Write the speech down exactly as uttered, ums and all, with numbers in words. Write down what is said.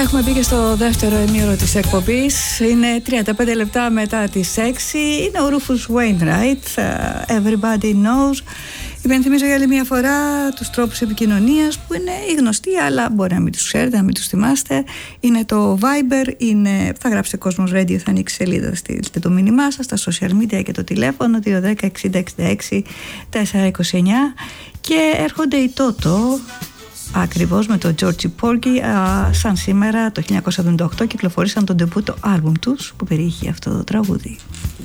Έχουμε μπει και στο δεύτερο ημίωρο της εκπομπής. Είναι τριάντα πέντε λεπτά μετά τις έξι. Είναι ο Rufus Wainwright, Everybody Knows. Υπενθυμίζω για άλλη μια φορά τους τρόπους επικοινωνίας που είναι οι γνωστοί, αλλά μπορεί να μην τους ξέρετε, να μην τους θυμάστε. Είναι το Viber, είναι, θα γράψετε Cosmos Radio, θα ανοίξει σελίδα, θα στείλετε το μήνυμά σας, τα social media και το τηλέφωνο δύο ένα μηδέν εξήντα εξήντα έξι τετρακόσια είκοσι εννιά. Και έρχονται οι Toto, ακριβώς με τον Georgie Porgy, σαν σήμερα το χίλια εννιακόσια εβδομήντα οκτώ κυκλοφορήσαν τον debut το άλμπουμ τους που περιείχε αυτό το τραγούδι.